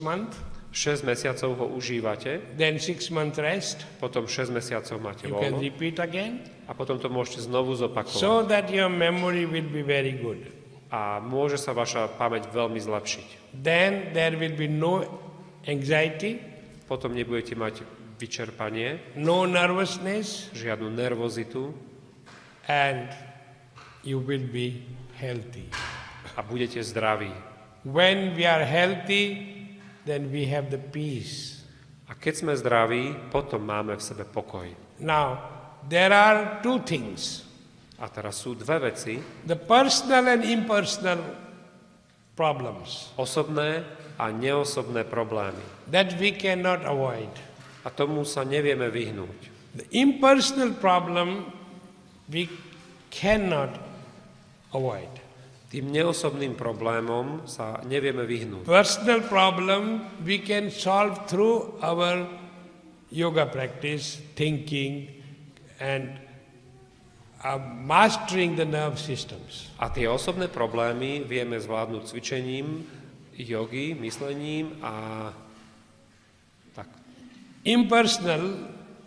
month, 6 mesiacov ho užívate, then 6 months rest. potom 6 mesiacov máte You can voľno repeat again, a potom to môžete znovu zopakovať. so that your memory will be very good. A môže sa vaša pamäť veľmi zlepšiť. Then there will be no anxiety, Potom nebudete mať vyčerpanie, no nervousness, žiadnu nervozitu and you will be healthy. a budete zdraví. When we are healthy, then we have the peace. A keď sme zdraví, potom máme v sebe pokoj. Now, there are two things. A teraz sú dve veci, The personal and impersonal problems osobné a neosobné problémy. that we cannot avoid. A tomu sa nevieme vyhnúť. The impersonal problem we cannot avoid. Tým neosobným problémom sa nevieme vyhnúť. Personal problem we can solve through our yoga practice, thinking, and mastering the nerve systems. A tie osobné problémy vieme zvládnuť cvičením, jogy, myslením a tak. Impersonal,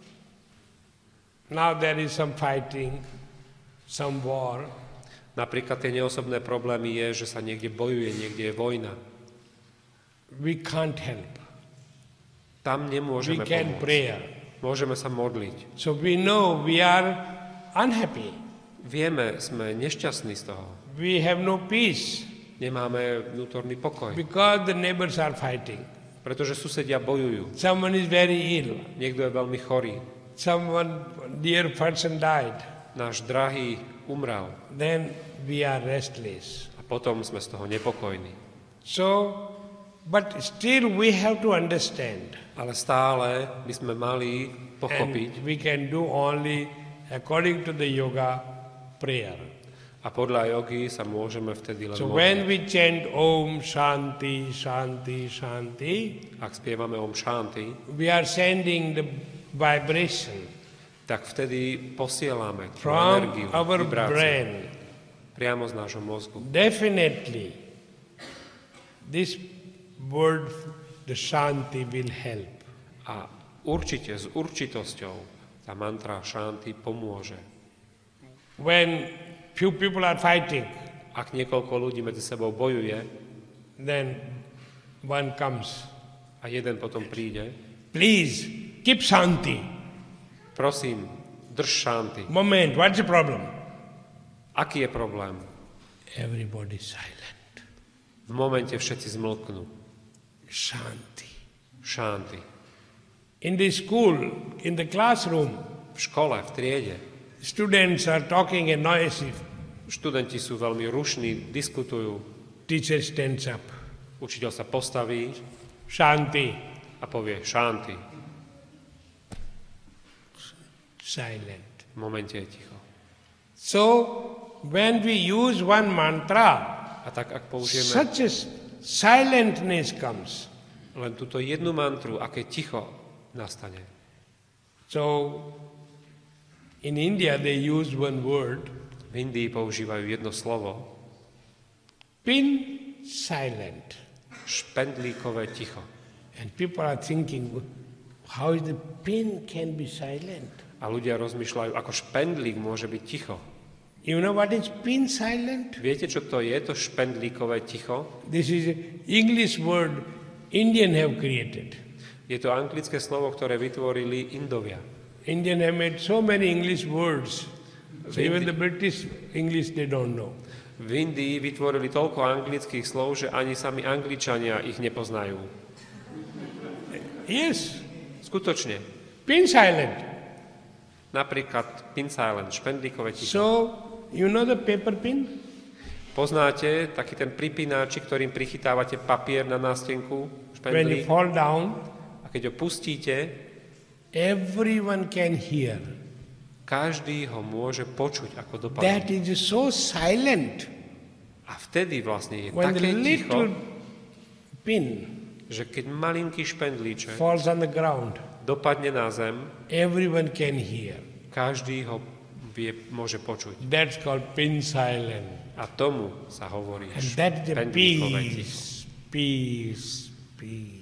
now there is some fighting, some war. Napríklad tie neosobné problémy je, že sa niekde bojuje, niekde je vojna. We can't help. Tam We nemôžeme can pomôcť. pray. Môžeme sa modliť. So we know we are unhappy. Vieme, sme nešťastní z toho. We have no peace Nemáme vnútorný pokoj. because the neighbors are fighting. Pretože susedia bojujú. Someone is very ill. Niekto je veľmi chorý. Someone, dear person died. Náš drahý umrel. Then we are restless. A potom sme z toho nepokojní. So, but still we have to understand. Ale stále by sme mali pochopiť, And we can do only according to the yoga prayer. a podľa jogy sa môžeme vtedy len So modliť. when we chant Om Shanti, Shanti, Shanti, Ak spievame Om Shanti, we are sending the vibration tak vtedy posielame tú from energiu, our vibráciu brain. priamo z nášho mozgu. Definitely, this word, the Shanti, will help. A určite, s určitosťou tá mantra Shanti pomôže. When few people are fighting, Ak niekoľko ľudí medzi sebou bojuje then one comes. a jeden potom príde, Please, keep Shanti. prosím, drž Shanti. Moment, what's the problem? Aký je problém? Everybody silent. V momente všetci zmlknú. Shanti. Shanti. In the school, in the classroom, V škole, v triede, students are talking and noisy. študenti sú veľmi rušní, diskutujú, Teacher stands up. učiteľ sa postaví Shanti. a povie Shanti. Silent. V momente je ticho. So, when we use one mantra, A tak ak použijeme such a silentness comes. len túto jednu mantru, aké ticho nastane. So, in India they use one word, V Indii používajú jedno slovo, pin silent. špendlíkové ticho. And people are thinking, how is the pin can be silent? A ľudia rozmýšľajú, ako špendlík môže byť ticho. You know what is pin silent? Viete, čo to je, to špendlíkové ticho? This is an English word Indian have created. Je to anglické slovo, ktoré vytvorili Indovia. Indian have made so many English words. So Really? even the British English they don't know. V Indii vytvorili toľko anglických slov, že ani sami Angličania ich nepoznajú. Yes, Skutočne. pin silent. Napríklad pin silent, špendlíkové ticho. So, you know the paper pin? Poznáte taký ten pripínač, ktorým prichytávate papier na nástenku, When you špendlík? fall down, A keď ho pustíte, everyone can hear. každý ho môže počuť, ako dopadne. That is so silent. A vtedy vlastne je When the také ticho, little pin že keď malinký špendlíček falls on the ground, dopadne na zem, everyone can hear. každý ho môže počuť. That's called pin silent. A tomu sa hovorí And that's the špendlíkové ticho. peace, peace, peace.